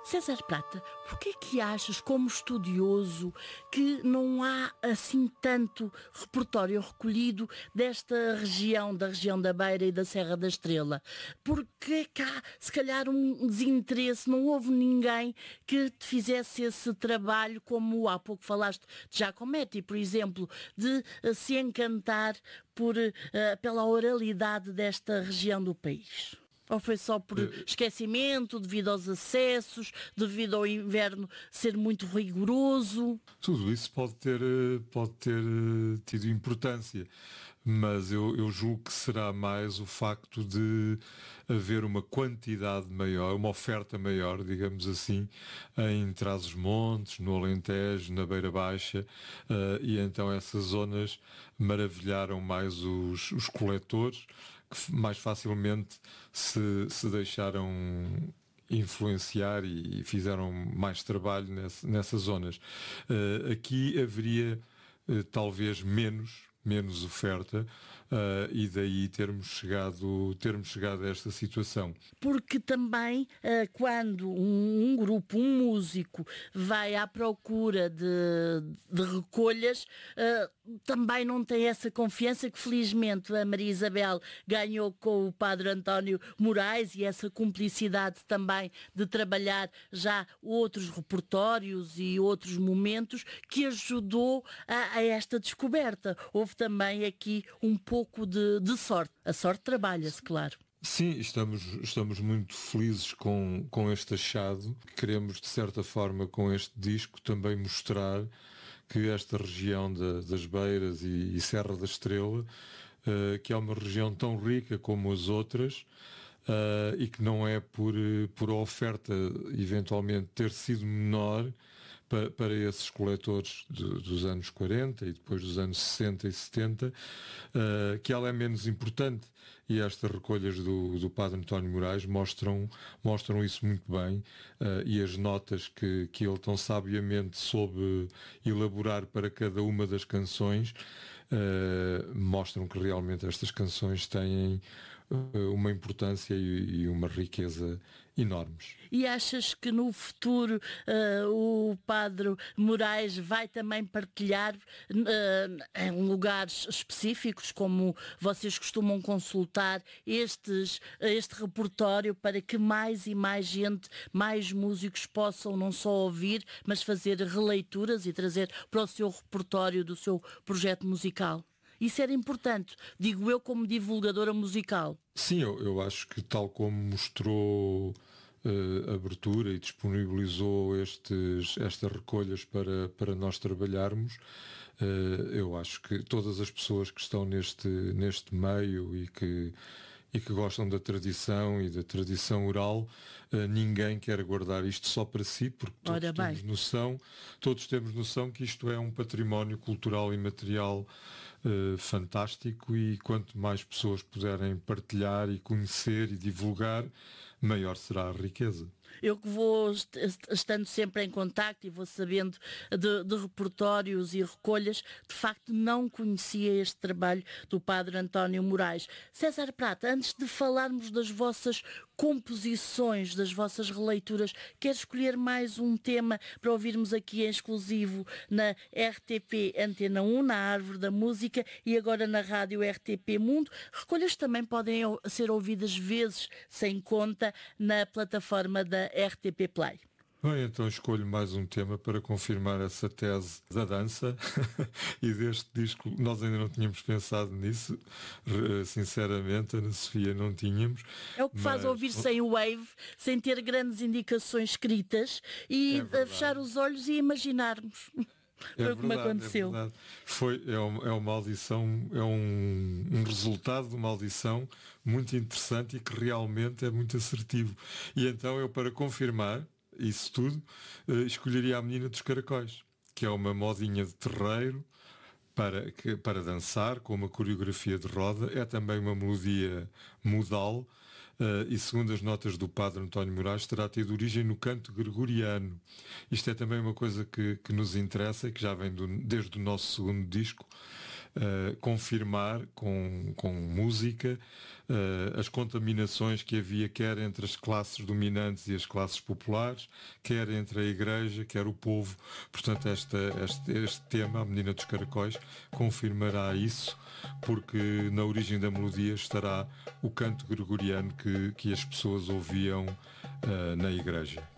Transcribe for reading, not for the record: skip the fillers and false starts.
César Prata, porquê que achas, como estudioso, que não há assim tanto repertório recolhido desta região, da região da Beira e da Serra da Estrela? Porquê que há, se calhar, um desinteresse, não houve ninguém que te fizesse esse trabalho, como há pouco falaste de Giacometti, por exemplo, de se encantar pela oralidade desta região do país? Ou foi só por esquecimento, devido aos acessos, devido ao inverno ser muito rigoroso? Tudo isso pode ter tido importância, mas eu julgo que será mais o facto de haver uma quantidade maior, uma oferta maior, digamos assim, em Trás-os-Montes, no Alentejo, na Beira Baixa, e então essas zonas maravilharam mais os coletores, que mais facilmente se deixaram influenciar e fizeram mais trabalho nessas zonas. Aqui haveria talvez menos oferta, e daí termos chegado a esta situação. Porque também quando um grupo, um músico vai à procura de recolhas, também não tem essa confiança que felizmente a Maria Isabel ganhou com o Padre António Moraes, e essa cumplicidade também de trabalhar já outros repertórios e outros momentos que ajudou a esta descoberta. Houve também aqui um pouco de sorte. A sorte trabalha-se, claro. Sim, estamos muito felizes com este achado. Queremos, de certa forma, com este disco também mostrar que esta região das Beiras e Serra da Estrela, que é uma região tão rica como as outras, e que não é por a oferta eventualmente ter sido menor para esses coletores dos anos 40 e depois dos anos 60 e 70, que ela é menos importante. E estas recolhas do Padre António Moraes mostram isso muito bem, e as notas que ele tão sabiamente soube elaborar para cada uma das canções mostram que realmente estas canções têm uma importância e uma riqueza enormes. E achas que no futuro o Padre Moraes vai também partilhar em lugares específicos, como vocês costumam consultar este repertório, para que mais e mais gente, mais músicos possam não só ouvir, mas fazer releituras e trazer para o seu repertório do seu projeto musical? Isso era importante, digo eu, como divulgadora musical. Sim, eu acho que, tal como mostrou abertura e disponibilizou estas recolhas para nós trabalharmos, eu acho que todas as pessoas que estão neste meio e que gostam da tradição e da tradição oral, ninguém quer guardar isto só para si, porque todos temos noção que isto é um património cultural e material fantástico, e quanto mais pessoas puderem partilhar e conhecer e divulgar, maior será a riqueza. Eu que vou estando sempre em contacto e vou sabendo de repertórios e recolhas, de facto não conhecia este trabalho do Padre António Moraes. César Prata, antes de falarmos das vossas composições, das vossas releituras, quer escolher mais um tema para ouvirmos aqui em exclusivo na RTP Antena 1, na Árvore da Música, e agora na rádio RTP Mundo? Recolhas também podem ser ouvidas vezes sem conta na plataforma da RTP Play. Bem, então escolho mais um tema para confirmar essa tese da dança e deste disco. Nós ainda não tínhamos pensado nisso, sinceramente, Ana Sofia, não tínhamos. É o que faz ouvir sem wave, sem ter grandes indicações escritas, e fechar os olhos e imaginarmos. Foi o que me aconteceu. É uma audição, é um resultado de uma audição muito interessante e que realmente é muito assertivo. E então eu, para confirmar isso tudo, escolheria a Menina dos Caracóis, que é uma modinha de terreiro para dançar, com uma coreografia de roda. É também uma melodia modal, e segundo as notas do Padre António Moraes, terá tido origem no canto gregoriano. Isto é também uma coisa que nos interessa e que já vem desde o nosso segundo disco, confirmar com música as contaminações que havia, quer entre as classes dominantes e as classes populares, quer entre a Igreja, quer o povo. Portanto, este tema, A Menina dos Caracóis, confirmará isso, porque na origem da melodia estará o canto gregoriano que as pessoas ouviam na Igreja.